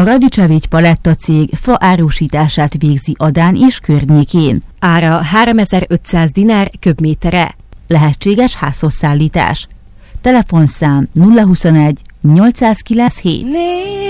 Radicevics Paletta cég fa árusítását végzi Adán és környékén. Ára 3500 dinár köbméterre. Lehetséges házhozszállítás. Telefonszám 021 897.